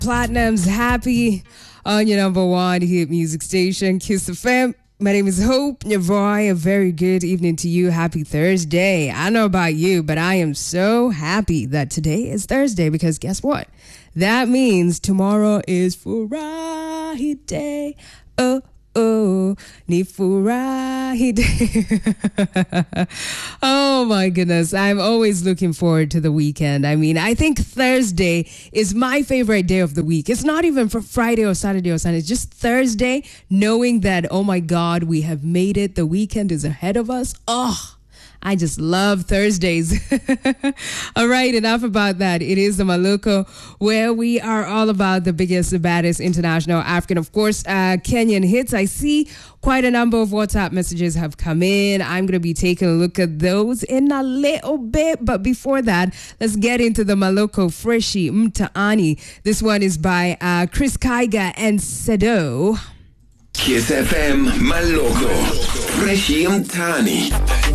Platinum's Happy on your number one hit music station, Kiss FM. My name is Hope Nyavoy. A very good evening to you. Happy Thursday. I don't know about you, but I am so happy that today is Thursday because guess what? That means tomorrow is Friday. Oh, ni Friday. Oh my goodness. I'm always looking forward to the weekend. I mean, I think Thursday is my favorite day of the week. It's not even for Friday or Saturday or Sunday. It's just Thursday, knowing that, oh my God, we have made it. The weekend is ahead of us. Oh, I just love Thursdays. All right, enough about that. It is the Maloko, where we are all about the biggest, the baddest international African, of course, Kenyan hits. I see quite a number of WhatsApp messages have come in. I'm going to be taking a look at those in a little bit. But before that, let's get into the Maloko Freshie Mtaani. This one is by Chris Kaiga and Sedo. Kiss FM Maloko Freshie Mtaani.